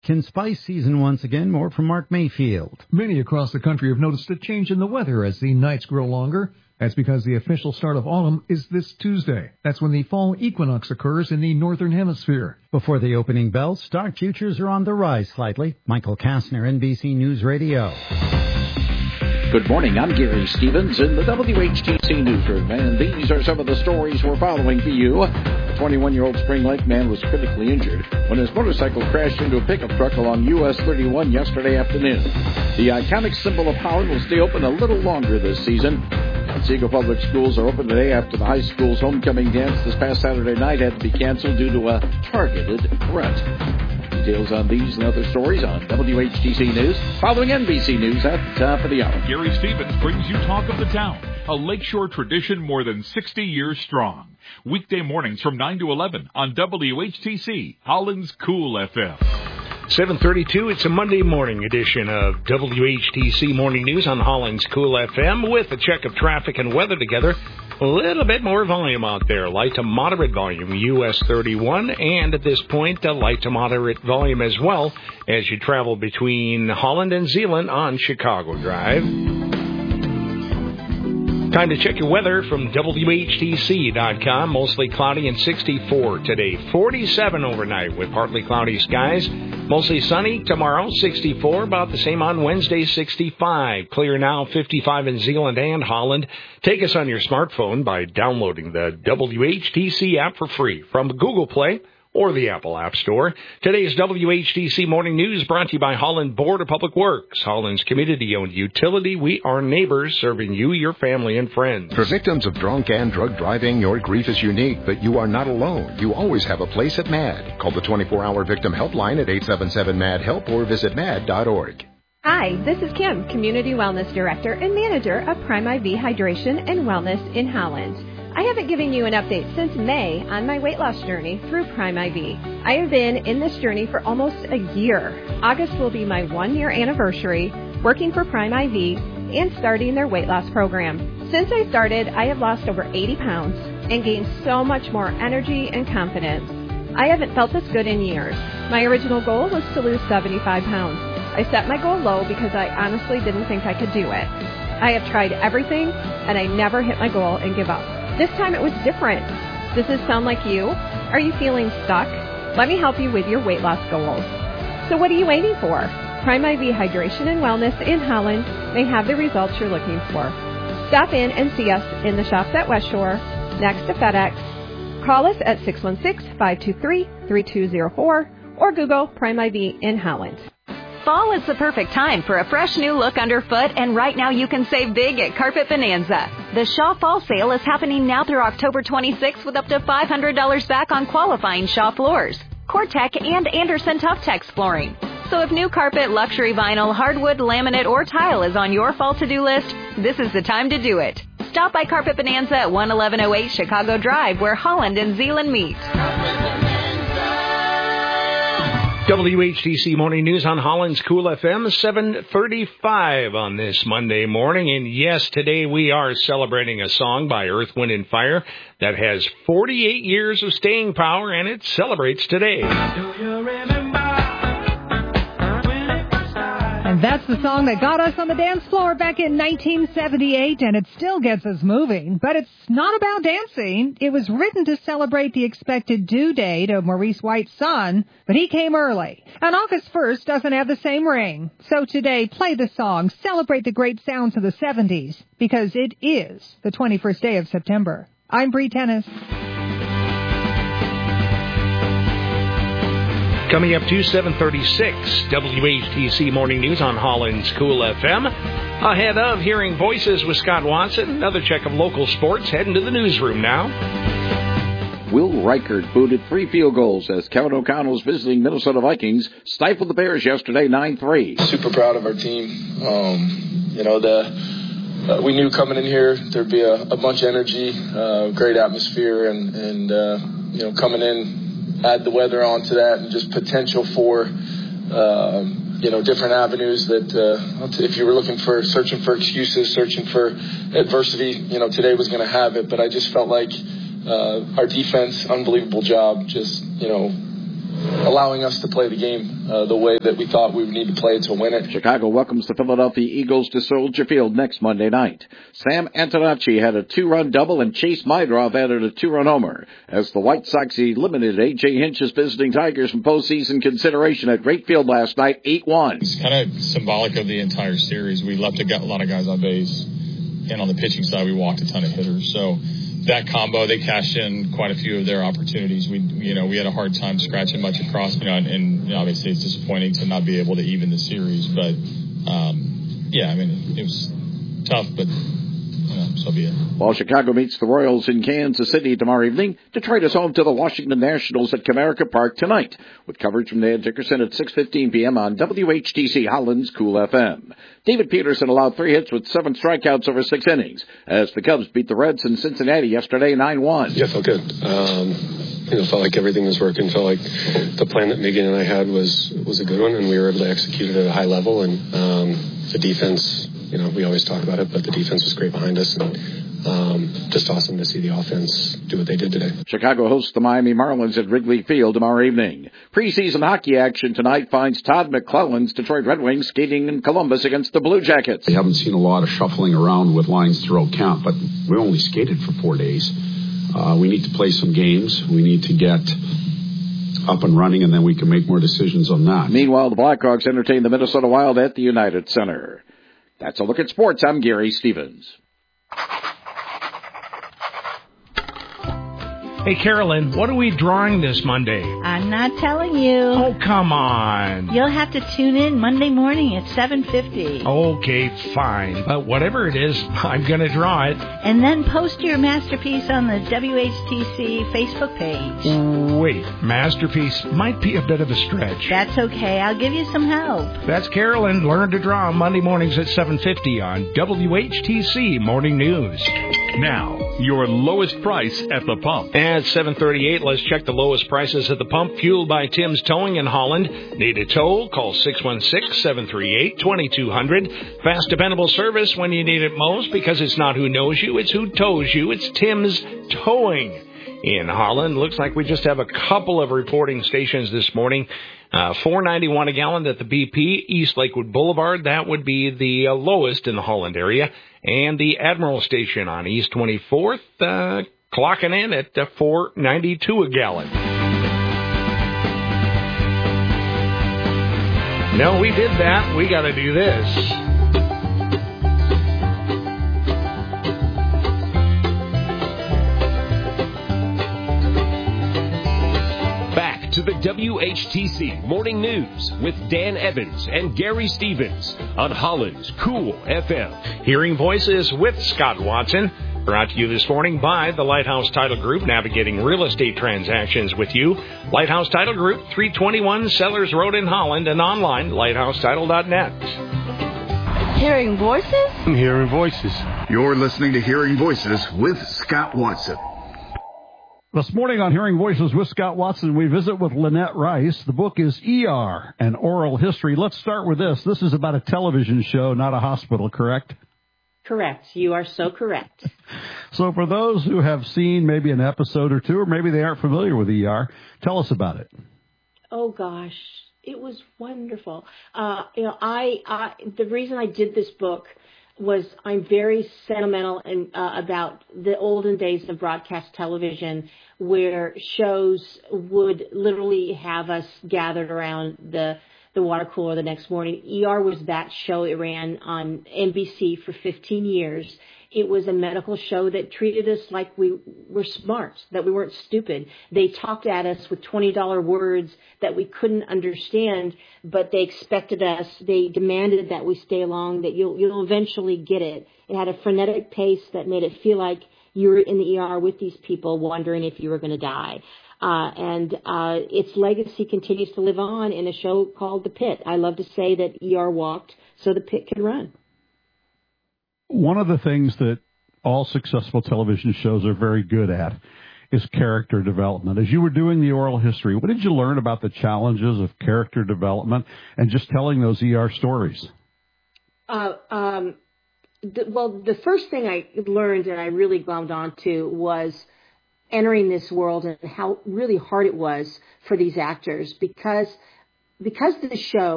pumpkin spice season once again. More from Mark Mayfield. Many across the country have noticed a change in the weather as the nights grow longer. That's because the official start of autumn is this Tuesday. That's when the fall equinox occurs in the northern hemisphere. Before the opening bell, stock futures are on the rise slightly. Michael Kastner, NBC News Radio. Good morning, I'm Gary Stevens in the WHTC Newsroom, and these are some of the stories we're following for you. A 21-year-old Spring Lake man was critically injured when his motorcycle crashed into a pickup truck along US 31 yesterday afternoon. The iconic symbol of Holland will stay open a little longer this season. Otsego Public Schools are open today after the high school's homecoming dance this past Saturday night had to be canceled due to a targeted threat. Details on these and other stories on WHTC News, following NBC News at the top of the hour. Gary Stevens brings you Talk of the Town, a lakeshore tradition more than 60 years strong. Weekday mornings from 9 to 11 on WHTC, Holland's Cool FM. 7:32, it's a Monday morning edition of WHTC Morning News on Holland's Cool FM with a check of traffic and weather together. A little bit more volume out there, light to moderate volume, US 31, and at this point, a light to moderate volume as well as you travel between Holland and Zeeland on Chicago Drive. Time to check your weather from WHTC.com. Mostly cloudy and 64 today. 47 overnight with partly cloudy skies. Mostly sunny tomorrow, 64. About the same on Wednesday, 65. Clear now, 55 in Zeeland and Holland. Take us on your smartphone by downloading the WHTC app for free from Google Play or the Apple App Store. Today's WHTC Morning News brought to you by Holland Board of Public Works. Holland's community-owned utility. We are neighbors serving you, your family, and friends. For victims of drunk and drug driving, your grief is unique, but you are not alone. You always have a place at MAD. Call the 24-hour victim helpline at 877-MAD-HELP or visit mad.org. Hi, this is Kim, Community Wellness Director and Manager of Prime IV Hydration and Wellness in Holland. I haven't given you an update since May on my weight loss journey through Prime IV. I have been in this journey for almost a year. August will be my 1-year anniversary working for Prime IV and starting their weight loss program. Since I started, I have lost over 80 pounds and gained so much more energy and confidence. I haven't felt this good in years. My original goal was to lose 75 pounds. I set my goal low because I honestly didn't think I could do it. I have tried everything, and I never hit my goal and give up. This time it was different. Does this sound like you? Are you feeling stuck? Let me help you with your weight loss goals. So what are you waiting for? Prime IV Hydration and Wellness in Holland may have the results you're looking for. Stop in and see us in the shops at West Shore, next to FedEx. Call us at 616-523-3204 or Google Prime IV in Holland. Fall is the perfect time for a fresh new look underfoot, and right now you can save big at Carpet Bonanza. The Shaw Fall Sale is happening now through October 26th with up to $500 back on qualifying Shaw floors, Cortec, and Anderson Tough-Tex flooring. So if new carpet, luxury vinyl, hardwood, laminate, or tile is on your fall to-do list, this is the time to do it. Stop by Carpet Bonanza at 11108 Chicago Drive, where Holland and Zeeland meet. WHTC Morning News on Holland's Cool FM, 7:35 on this Monday morning. And yes, today we are celebrating a song by Earth, Wind, and Fire that has 48 years of staying power, and it celebrates today. Do you remember? And that's the song that got us on the dance floor back in 1978, and it still gets us moving. But it's not about dancing. It was written to celebrate the expected due date of Maurice White's son, but he came early. And August 1st doesn't have the same ring. So today, play the song, celebrate the great sounds of the 70s, because it is the 21st day of September. I'm Bree Tennis. Coming up to 7:36, WHTC Morning News on Holland's Cool FM. Ahead of hearing voices with Scott Watson, another check of local sports. Heading to the newsroom now. Will Reichert booted 3 field goals as Kevin O'Connell's visiting Minnesota Vikings stifled the Bears yesterday 9-3. Super proud of our team. We knew coming in here there'd be a bunch of energy, great atmosphere, and coming in, add the weather onto that, and just potential for, different avenues that if you were searching for excuses, searching for adversity, today was going to have it. But I just felt like our defense, unbelievable job, just, allowing us to play the game the way that we thought we would need to play it to win it. Chicago welcomes the Philadelphia Eagles to Soldier Field next Monday night. Sam Antonacci had a 2-run double and Chase Mydroff added a 2-run homer as the White Sox eliminated A.J. Hinch's visiting Tigers from postseason consideration at Great Field last night, 8-1. It's kind of symbolic of the entire series. We left a lot of guys on base, and on the pitching side, we walked a ton of hitters. So that combo, they cashed in quite a few of their opportunities. We had a hard time scratching much across, and obviously it's disappointing to not be able to even the series. But, it was tough, but so be it. While Chicago meets the Royals in Kansas City tomorrow evening, Detroit is home to the Washington Nationals at Comerica Park tonight, with coverage from Dan Dickerson at 6:15 p.m. on WHTC Holland's Cool FM. David Peterson allowed 3 hits with 7 strikeouts over 6 innings as the Cubs beat the Reds in Cincinnati yesterday 9-1. Yeah, felt good. Felt like everything was working. Felt like the plan that Megan and I had was a good one, and we were able to execute it at a high level. And the defense, we always talk about it, but the defense was great behind us, and just awesome to see the offense do what they did today. Chicago hosts the Miami Marlins at Wrigley Field tomorrow evening. Preseason hockey action tonight finds Todd McClellan's Detroit Red Wings skating in Columbus against the Blue Jackets. We haven't seen a lot of shuffling around with lines throughout camp, but we only skated for 4 days. We need to play some games. We need to get up and running, and then we can make more decisions on that. Meanwhile, the Blackhawks entertain the Minnesota Wild at the United Center. That's a look at sports. I'm Gary Stevens. Hey, Carolyn, what are we drawing this Monday? I'm not telling you. Oh, come on. You'll have to tune in Monday morning at 7:50. Okay, fine. But whatever it is, I'm going to draw it. And then post your masterpiece on the WHTC Facebook page. Wait, masterpiece might be a bit of a stretch. That's okay. I'll give you some help. That's Carolyn. Learn to draw Monday mornings at 7:50 on WHTC Morning News. Now, your lowest price at the pump. At 7:38, let's check the lowest prices at the pump. Fueled by Tim's Towing in Holland. Need a tow? Call 616-738-2200. Fast, dependable service when you need it most, because it's not who knows you, it's who tows you. It's Tim's Towing in Holland. Looks like we just have a couple of reporting stations this morning. $4.91 a gallon at the BP, East Lakewood Boulevard. That would be the lowest in the Holland area. And the Admiral Station on East 24th, clocking in at $4.92 a gallon. No, we did that. We got to do this. To the WHTC Morning News with Dan Evans and Gary Stevens on Holland's Cool FM. Hearing Voices with Scott Watson. Brought to you this morning by the Lighthouse Title Group, navigating real estate transactions with you. Lighthouse Title Group, 321 Sellers Road in Holland, and online, lighthousetitle.net. Hearing Voices? Hearing Voices. You're listening to Hearing Voices with Scott Watson. This morning on Hearing Voices with Scott Watson, we visit with Lynette Rice. The book is ER, an Oral History. Let's start with this. This is about a television show, not a hospital, correct? Correct. You are so correct. So for those who have seen maybe an episode or two, or maybe they aren't familiar with ER, tell us about it. Oh, gosh. It was wonderful. The reason I did this book was I'm very sentimental and about the olden days of broadcast television, where shows would literally have us gathered around the water cooler the next morning. ER was that show. It ran on NBC for 15 years. It was a medical show that treated us like we were smart, that we weren't stupid. They talked at us with $20 words that we couldn't understand, but they expected us. They demanded that we stay along, that you'll eventually get it. It had a frenetic pace that made it feel like you were in the ER with these people wondering if you were going to die. And its legacy continues to live on in a show called The Pit. I love to say that ER walked so the pit could run. One of the things that all successful television shows are very good at is character development. As you were doing the oral history, what did you learn about the challenges of character development and just telling those ER stories? The first thing I learned and I really glommed onto was entering this world and how really hard it was for these actors because the show